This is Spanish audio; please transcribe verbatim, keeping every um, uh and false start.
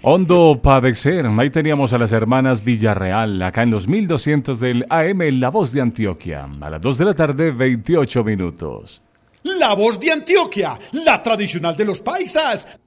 Hondo padecer. Ahí teníamos a las hermanas Villarreal, acá en los mil doscientos del A M, La Voz de Antioquia. A las dos de la tarde, veintiocho minutos. La Voz de Antioquia, la tradicional de los paisas.